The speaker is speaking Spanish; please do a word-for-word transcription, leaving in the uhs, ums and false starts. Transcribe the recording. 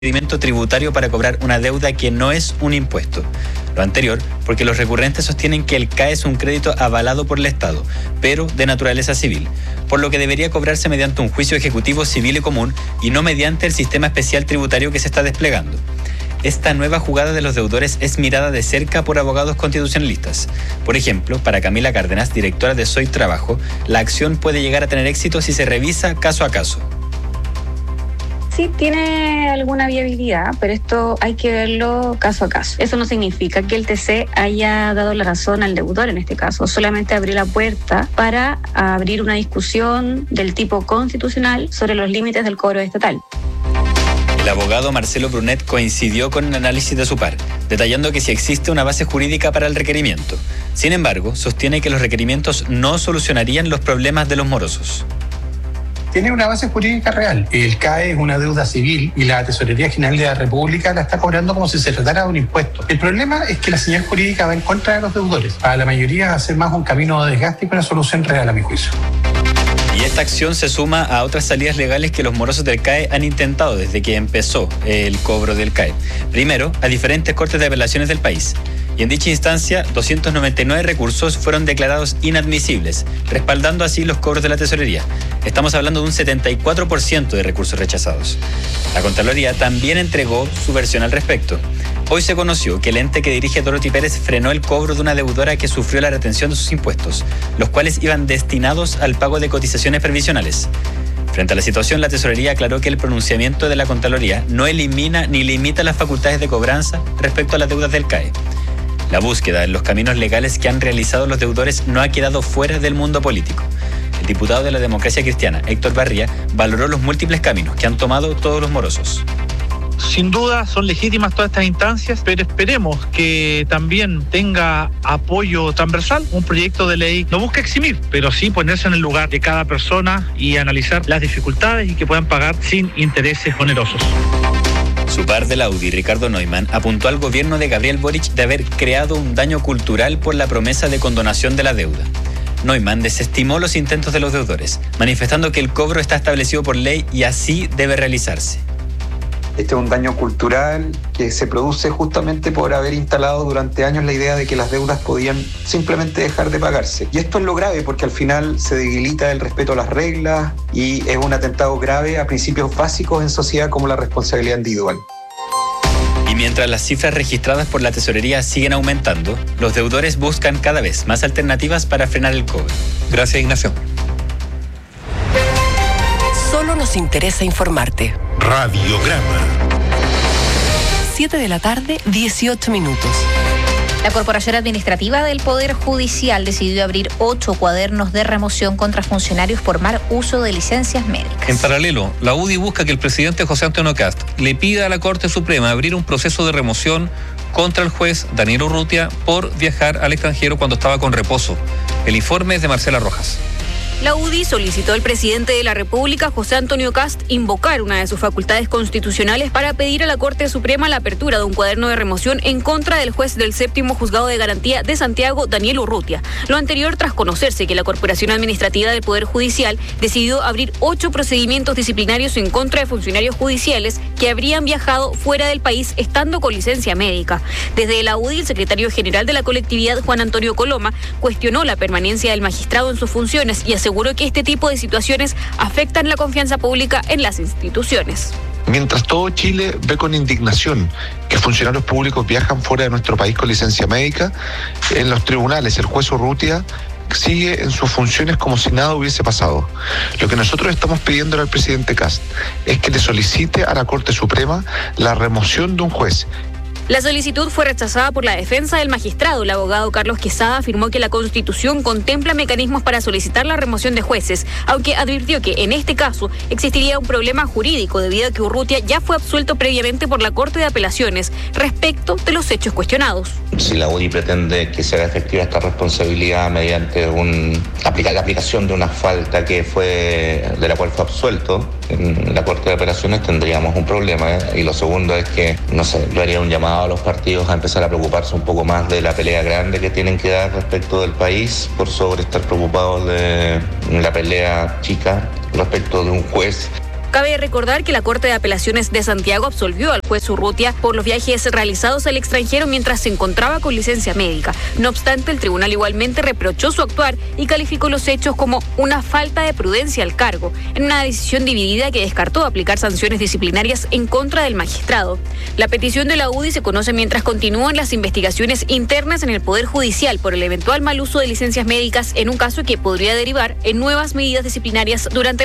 procedimiento tributario para cobrar una deuda que no es un impuesto. Lo anterior, porque los recurrentes sostienen que el C A E es un crédito avalado por el Estado, pero de naturaleza civil, por lo que debería cobrarse mediante un juicio ejecutivo civil y común y no mediante el sistema especial tributario que se está desplegando. Esta nueva jugada de los deudores es mirada de cerca por abogados constitucionalistas. Por ejemplo, para Camila Cárdenas, directora de Soy Trabajo, la acción puede llegar a tener éxito si se revisa caso a caso. Sí tiene alguna viabilidad, pero esto hay que verlo caso a caso. Eso no significa que el T C haya dado la razón al deudor en este caso, solamente abrió la puerta para abrir una discusión del tipo constitucional sobre los límites del cobro estatal. El abogado Marcelo Brunet coincidió con el análisis de su par, detallando que sí existe una base jurídica para el requerimiento. Sin embargo, sostiene que los requerimientos no solucionarían los problemas de los morosos. Tiene una base jurídica real. El C A E es una deuda civil y la Tesorería General de la República la está cobrando como si se tratara de un impuesto. El problema es que la señal jurídica va en contra de los deudores. Para la mayoría va a ser más un camino de desgaste que una solución real, a mi juicio. Y esta acción se suma a otras salidas legales que los morosos del C A E han intentado desde que empezó el cobro del C A E. Primero, a diferentes cortes de apelaciones del país. Y en dicha instancia, doscientos noventa y nueve recursos fueron declarados inadmisibles, respaldando así los cobros de la tesorería. Estamos hablando de un setenta y cuatro por ciento de recursos rechazados. La Contraloría también entregó su versión al respecto. Hoy se conoció que el ente que dirige Dorothy Pérez frenó el cobro de una deudora que sufrió la retención de sus impuestos, los cuales iban destinados al pago de cotizaciones previsionales. Frente a la situación, la Tesorería aclaró que el pronunciamiento de la Contraloría no elimina ni limita las facultades de cobranza respecto a las deudas del C A E. La búsqueda en los caminos legales que han realizado los deudores no ha quedado fuera del mundo político. El diputado de la Democracia Cristiana, Héctor Barría, valoró los múltiples caminos que han tomado todos los morosos. Sin duda son legítimas todas estas instancias, pero esperemos que también tenga apoyo transversal. Un proyecto de ley no busca eximir, pero sí ponerse en el lugar de cada persona y analizar las dificultades y que puedan pagar sin intereses onerosos. Su par del Audi, Ricardo Neumann, apuntó al gobierno de Gabriel Boric de haber creado un daño cultural por la promesa de condonación de la deuda. Neumann desestimó los intentos de los deudores, manifestando que el cobro está establecido por ley y así debe realizarse. Este es un daño cultural que se produce justamente por haber instalado durante años la idea de que las deudas podían simplemente dejar de pagarse. Y esto es lo grave porque al final se debilita el respeto a las reglas y es un atentado grave a principios básicos en sociedad como la responsabilidad individual. Y mientras las cifras registradas por la tesorería siguen aumentando, los deudores buscan cada vez más alternativas para frenar el cobro. Gracias, Ignacio. Solo nos interesa informarte. Radiograma. siete de la tarde, dieciocho minutos. La Corporación Administrativa del Poder Judicial decidió abrir ocho cuadernos de remoción contra funcionarios por mal uso de licencias médicas. En paralelo, la U D I busca que el presidente José Antonio Kast le pida a la Corte Suprema abrir un proceso de remoción contra el juez Daniel Urrutia por viajar al extranjero cuando estaba con reposo. El informe es de Marcela Rojas. La U D I solicitó al presidente de la República, José Antonio Kast, invocar una de sus facultades constitucionales para pedir a la Corte Suprema la apertura de un cuaderno de remoción en contra del juez del séptimo Juzgado de Garantía de Santiago, Daniel Urrutia. Lo anterior tras conocerse que la Corporación Administrativa del Poder Judicial decidió abrir ocho procedimientos disciplinarios en contra de funcionarios judiciales que habrían viajado fuera del país estando con licencia médica. Desde la U D I, el secretario general de la colectividad, Juan Antonio Coloma, cuestionó la permanencia del magistrado en sus funciones y aseguró Aseguró que este tipo de situaciones afectan la confianza pública en las instituciones. Mientras todo Chile ve con indignación que funcionarios públicos viajan fuera de nuestro país con licencia médica, en los tribunales el juez Urrutia sigue en sus funciones como si nada hubiese pasado. Lo que nosotros estamos pidiendo al presidente Kast es que le solicite a la Corte Suprema la remoción de un juez. La solicitud fue rechazada por la defensa del magistrado. El abogado Carlos Quesada afirmó que la Constitución contempla mecanismos para solicitar la remoción de jueces, aunque advirtió que en este caso existiría un problema jurídico debido a que Urrutia ya fue absuelto previamente por la Corte de Apelaciones respecto de los hechos cuestionados. Si la U D I pretende que se haga efectiva esta responsabilidad mediante un, aplicar, la aplicación de una falta que fue de la cual fue absuelto en la Corte de Apelaciones, tendríamos un problema, ¿eh? Y lo segundo es que, no sé, yo haría un llamado a los partidos a empezar a preocuparse un poco más de la pelea grande que tienen que dar respecto del país, por sobre estar preocupados de la pelea chica respecto de un juez. Cabe recordar que la Corte de Apelaciones de Santiago absolvió al juez Urrutia por los viajes realizados al extranjero mientras se encontraba con licencia médica. No obstante, el tribunal igualmente reprochó su actuar y calificó los hechos como una falta de prudencia al cargo, en una decisión dividida que descartó aplicar sanciones disciplinarias en contra del magistrado. La petición de la U D I se conoce mientras continúan las investigaciones internas en el Poder Judicial por el eventual mal uso de licencias médicas en un caso que podría derivar en nuevas medidas disciplinarias durante